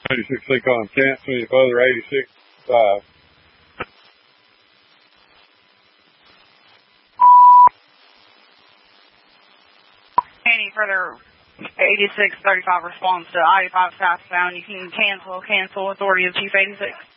86 Seacon, cancel me for other 86.5. Any further 8635 response to I-85 southbound, you can cancel authority of Chief 86.